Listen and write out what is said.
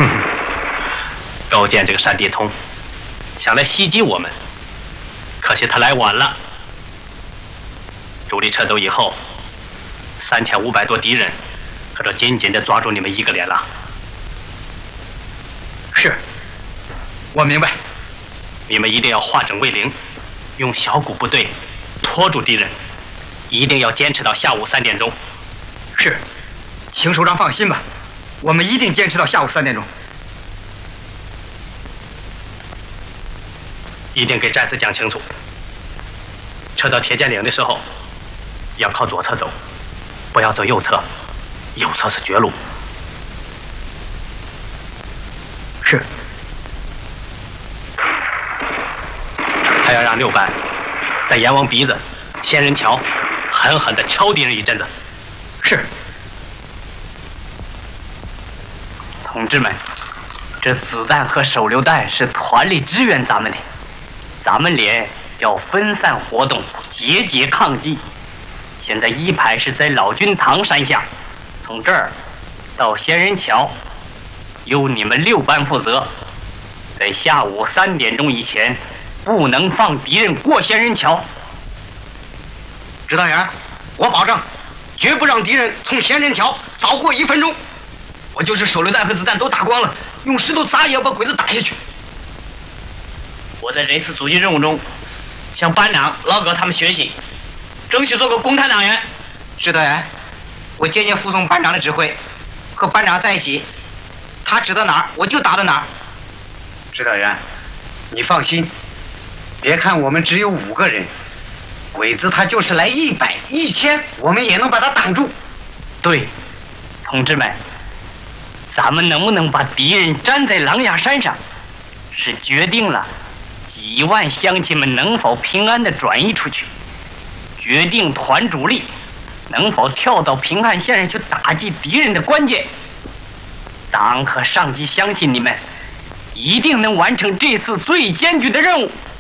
高见这个山地通，想来袭击我们，可惜他来晚了。主力撤走以后，3500多敌人，可就紧紧地抓住你们一个连了。 是，我明白。 你们一定要化整为零，用小股部队拖住敌人，一定要坚持到下午3点钟。 是，请首长放心吧，我们一定坚持到下午3点钟。 一定给战士讲清楚，撤到铁剑岭的时候，要靠左侧走，不要走右侧，右侧是绝路。 是。 还要让6班在阎王鼻子、仙人桥狠狠地敲敌人一阵子。 是。 同志们，这子弹和手榴弹是团里支援咱们的，咱们连要分散活动，节节抗击。现在一排是在老君堂山下，从这儿到仙人桥，由你们6班负责，在下午3点钟以前，不能放敌人过仙人桥。 指导员，我保证，绝不让敌人从仙人桥早过1分钟。我就是手榴弹和子弹都打光了，用石头砸也要把鬼子打下去。 我在这次阻击任务中，向班长、老葛他们学习，争取做个共产党员。 指导员，我渐渐服从班长的指挥，和班长在一起，他指到哪儿我就打到哪儿。指导员，你放心，别看我们只有5个人，鬼子他就是来100、1000，我们也能把他挡住。 对，同志们，咱们能不能把敌人粘在狼牙山上，是决定了几万乡亲们能否平安地转移出去，决定团主力能否跳到平汉线上去打击敌人的关键。党和上级相信你们一定能完成这次最艰巨的任务。